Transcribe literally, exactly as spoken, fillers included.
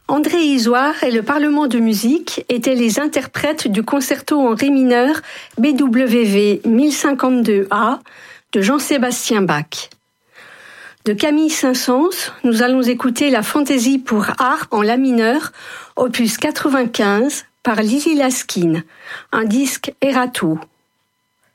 André Isoard et le Parlement de musique étaient les interprètes du concerto en ré mineur B W V mille cinquante-deux A de Jean-Sébastien Bach. De Camille Saint-Saëns, nous allons écouter la fantaisie pour harpe en la mineur, opus quatre-vingt-quinze, par Lily Laskin, un disque Erato.